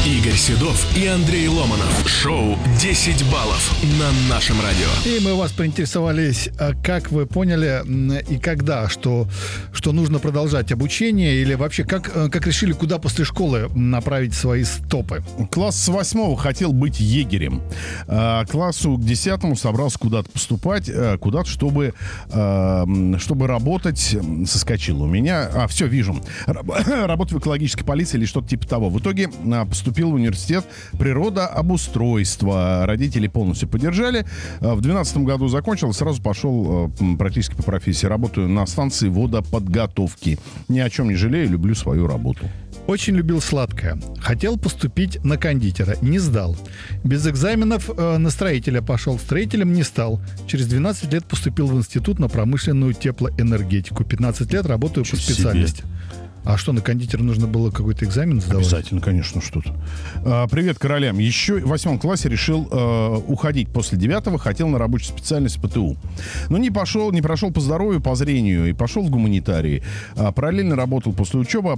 Игорь Седов и Андрей Ломанов. Шоу «10 баллов» на нашем радио. И мы у вас поинтересовались, как вы поняли и когда, что нужно продолжать обучение, или вообще как решили, куда после школы направить свои стопы? Класс с 8 хотел быть егерем. Классу к 10 собрался куда-то поступать, куда-то, чтобы работать. Соскочил у меня. Все, вижу. Работа в экологической полиции или что-то типа того. В итоге поступил в университет природообустройства. Родители полностью поддержали. В 12 году закончил, сразу пошел практически по профессии. Работаю на станции водоподготовки. Ни о чем не жалею, люблю свою работу. Очень любил сладкое. Хотел поступить на кондитера. Не сдал. Без экзаменов на строителя пошел. Строителем не стал. Через 12 лет поступил в институт на промышленную теплоэнергетику. 15 лет работаю по специальности. А что, на кондитера нужно было какой-то экзамен сдавать? Обязательно, конечно, что-то. Привет королям. Еще в 8 классе решил уходить после 9-го. Хотел на рабочую специальность ПТУ. Но не прошел по здоровью, по зрению. И пошел в гуманитарии. Параллельно работал после учебы, а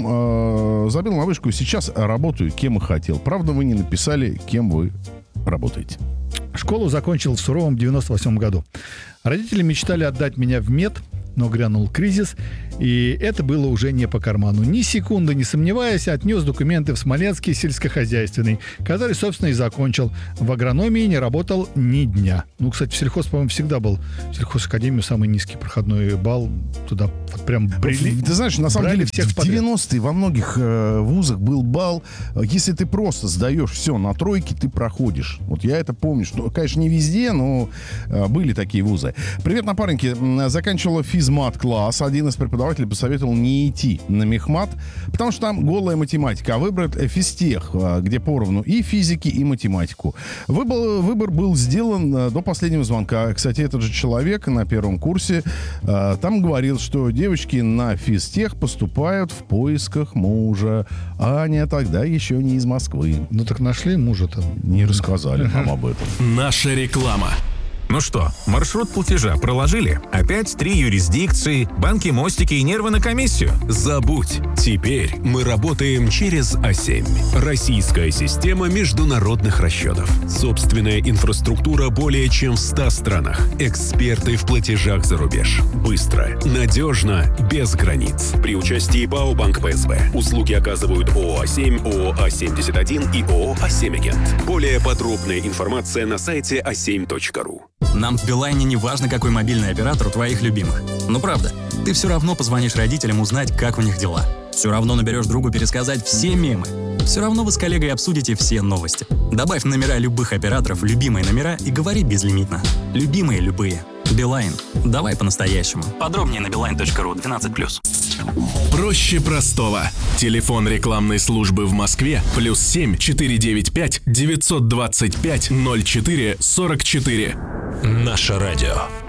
потом забил на вышку. И сейчас работаю, кем и хотел. Правда, вы не написали, кем вы работаете. Школу закончил в суровом 98 году. Родители мечтали отдать меня в мед, но грянул кризис, и это было уже не по карману. Ни секунды не сомневаясь, отнес документы в Смоленский сельскохозяйственный, который, собственно, и закончил. В агрономии не работал ни дня. Кстати, в сельхоз, по-моему, всегда был. В сельхозакадемию самый низкий проходной балл. Туда вот прям брели. Ты знаешь, на самом деле, всех в 90-е во многих вузах был балл. Если ты просто сдаешь все на тройки, ты проходишь. Вот я это помню. Что, конечно, не везде, но были такие вузы. Привет, напарники. Заканчивала физмат-класс. Один из преподавателей посоветовал не идти на мехмат, потому что там голая математика, а выбрать физтех, где поровну и физики, и математику. Выбор был сделан до последнего звонка. Кстати, этот же человек на первом курсе там говорил, что девочки на физтех поступают в поисках мужа. А Аня тогда еще не из Москвы. Так нашли мужа-то. Не рассказали нам об этом. Наша реклама. Ну что, маршрут платежа проложили? Опять 3 юрисдикции, банки, мостики и нервы на комиссию? Забудь. Теперь мы работаем через А7. Российская система международных расчетов. Собственная инфраструктура более чем в 100 странах. Эксперты в платежах за рубеж. Быстро, надежно, без границ. При участии ПАО «Банк ПСБ». Услуги оказывают ООО «А7», ООО «А71» и ООО «А7-агент». Более подробная информация на сайте a7.ru. Нам в Билайне не важно, какой мобильный оператор у твоих любимых. Ну правда, ты все равно позвонишь родителям узнать, как у них дела. Все равно наберешь другу пересказать все мемы. Все равно вы с коллегой обсудите все новости. Добавь номера любых операторов в любимые номера и говори безлимитно. Любимые любые. Билайн. Давай по-настоящему. Подробнее на beeline.ru 12+. Проще простого. Телефон рекламной службы в Москве +7 495 925 04 44. Наше радио.